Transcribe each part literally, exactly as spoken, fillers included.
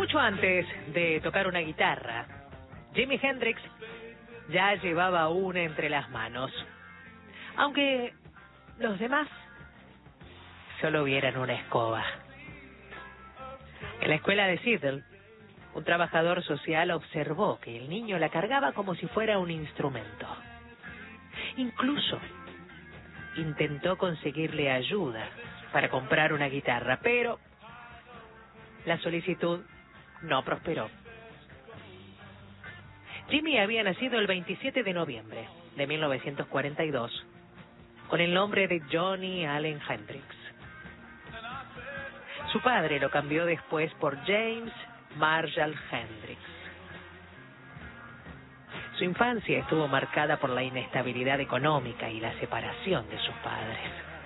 Mucho antes de tocar una guitarra, Jimi Hendrix ya llevaba una entre las manos, aunque los demás solo vieran una escoba. En la escuela de Seattle, un trabajador social observó que el niño la cargaba como si fuera un instrumento. Incluso intentó conseguirle ayuda para comprar una guitarra, pero la solicitud no prosperó. Jimi había nacido el veintisiete de noviembre de mil novecientos cuarenta y dos con el nombre de Johnny Allen Hendrix. Su padre lo cambió después por James Marshall Hendrix. Su infancia estuvo marcada por la inestabilidad económica y la separación de sus padres.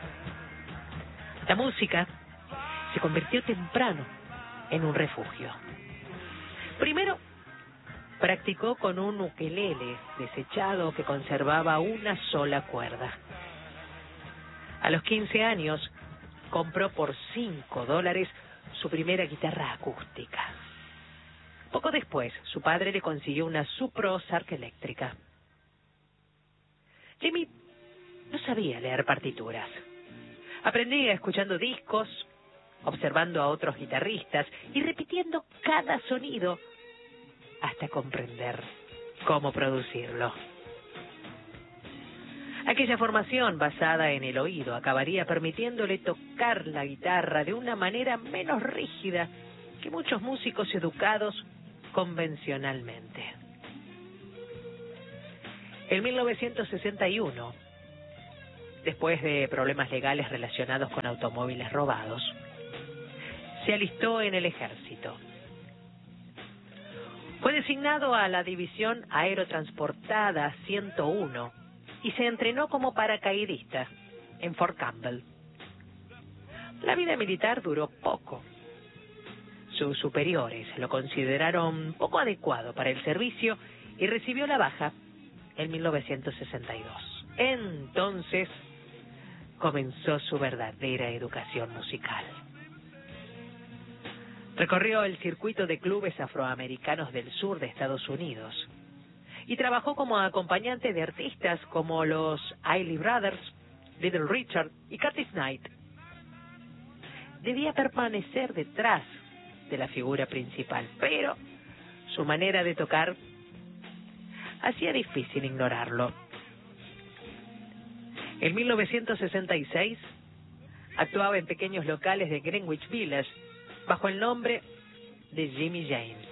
La música se convirtió temprano en un refugio. Primero, practicó con un ukelele desechado que conservaba una sola cuerda. A los quince años, compró por cinco dólares su primera guitarra acústica. Poco después, su padre le consiguió una Supro Sark eléctrica. Jimi no sabía leer partituras. Aprendía escuchando discos, observando a otros guitarristas y repitiendo cada sonido hasta comprender cómo producirlo. Aquella formación basada en el oído acabaría permitiéndole tocar la guitarra de una manera menos rígida que muchos músicos educados convencionalmente. En mil novecientos sesenta y uno, después de problemas legales relacionados con automóviles robados, se alistó en el ejército. Fue designado a la División Aerotransportada ciento uno y se entrenó como paracaidista en Fort Campbell. La vida militar duró poco. Sus superiores lo consideraron poco adecuado para el servicio y recibió la baja en mil novecientos sesenta y dos. Entonces comenzó su verdadera educación musical. Recorrió el circuito de clubes afroamericanos del sur de Estados Unidos y trabajó como acompañante de artistas como los Isley Brothers, Little Richard y Curtis Knight. Debía permanecer detrás de la figura principal, pero su manera de tocar hacía difícil ignorarlo. En mil novecientos sesenta y seis actuaba en pequeños locales de Greenwich Village bajo el nombre de Jimmy James.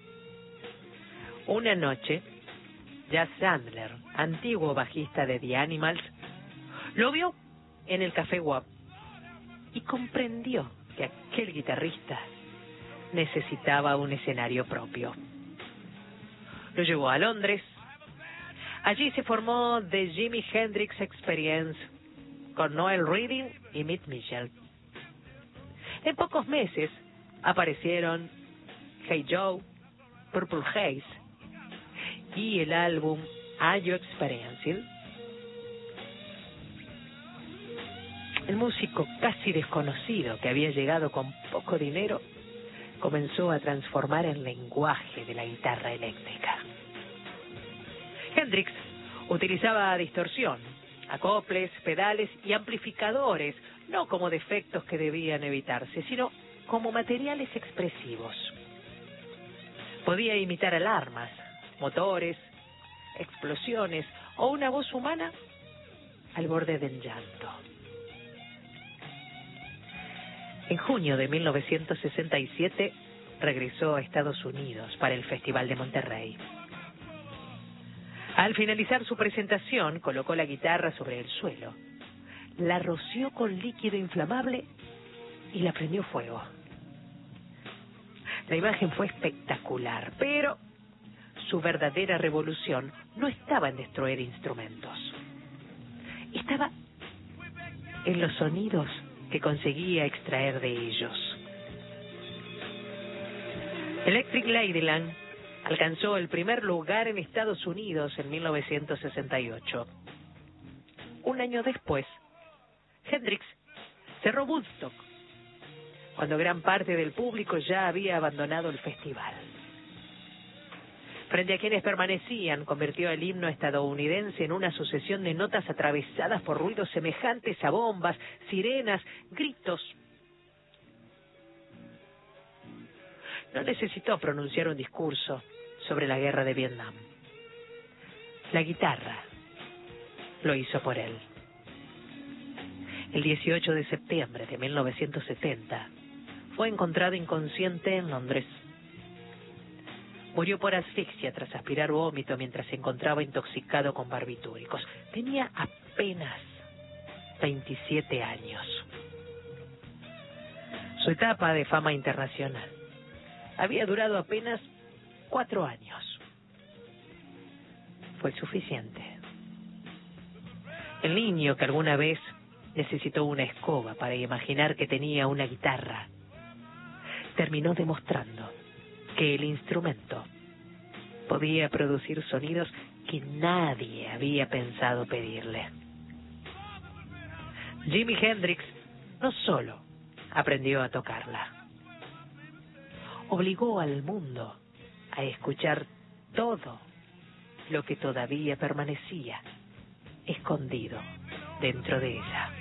Una noche, Jazz Sandler, antiguo bajista de The Animals, lo vio en el Café Wap y comprendió que aquel guitarrista necesitaba un escenario propio. Lo llevó a Londres. Allí se formó The Jimi Hendrix Experience con Noel Redding y Mitch Mitchell. En pocos meses aparecieron Hey Joe, Purple Haze y el álbum Are You Experiencing? El músico casi desconocido que había llegado con poco dinero comenzó a transformar el lenguaje de la guitarra eléctrica. Hendrix utilizaba distorsión, acoples, pedales y amplificadores, no como defectos que debían evitarse, sino como materiales expresivos. Podía imitar alarmas, motores, explosiones o una voz humana al borde del llanto. En junio de mil novecientos sesenta y siete regresó a Estados Unidos para el Festival de Monterrey. Al finalizar su presentación, colocó la guitarra sobre el suelo, la roció con líquido inflamable y la prendió fuego. La imagen fue espectacular, pero su verdadera revolución no estaba en destruir instrumentos. Estaba en los sonidos que conseguía extraer de ellos. Electric Ladyland alcanzó el primer lugar en Estados Unidos en mil novecientos sesenta y ocho. Un año después, Hendrix cerró Woodstock cuando gran parte del público ya había abandonado el festival. Frente a quienes permanecían, convirtió el himno estadounidense en una sucesión de notas atravesadas por ruidos semejantes a bombas, sirenas, gritos. No necesitó pronunciar un discurso sobre la guerra de Vietnam. La guitarra lo hizo por él. El dieciocho de septiembre de mil novecientos setenta fue encontrado inconsciente en Londres. Murió por asfixia tras aspirar vómito mientras se encontraba intoxicado con barbitúricos. Tenía apenas veintisiete años. Su etapa de fama internacional había durado apenas cuatro años. Fue suficiente. El niño que alguna vez necesitó una escoba para imaginar que tenía una guitarra, terminó demostrando que el instrumento podía producir sonidos que nadie había pensado pedirle. Jimi Hendrix no solo aprendió a tocarla, obligó al mundo a escuchar todo lo que todavía permanecía escondido dentro de ella.